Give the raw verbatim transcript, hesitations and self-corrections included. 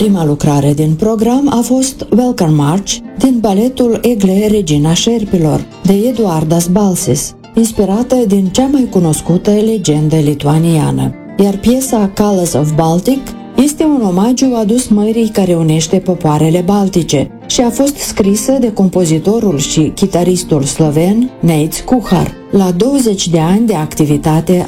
Prima lucrare din program a fost Welcome March din baletul Egle Regina Șerpilor de Eduardas Balsis, inspirată din cea mai cunoscută legendă lituaniană. Iar piesa Colors of Baltic este un omagiu adus mării care unește popoarele baltice și a fost scrisă de compozitorul și chitaristul sloven Nejc Kuhar. La douăzeci de ani de activitate